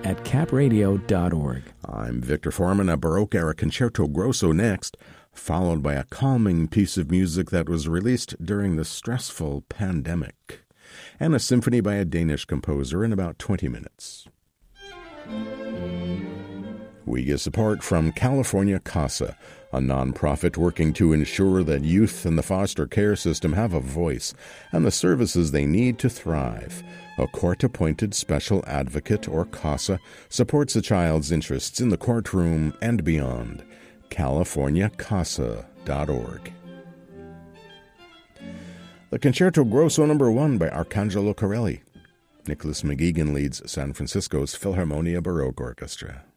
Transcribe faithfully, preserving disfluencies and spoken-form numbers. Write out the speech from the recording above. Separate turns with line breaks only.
at cap radio dot org.
I'm Victor Foreman. A Baroque era concerto grosso next, followed by a calming piece of music that was released during the stressful pandemic, and a symphony by a Danish composer in about twenty minutes. We get support from California CASA, a nonprofit working to ensure that youth in the foster care system have a voice and the services they need to thrive. A court-appointed special advocate, or CASA, supports a child's interests in the courtroom and beyond. california casa dot org. The Concerto Grosso Number One by Arcangelo Corelli. Nicholas McGeegan leads San Francisco's Philharmonia Baroque Orchestra.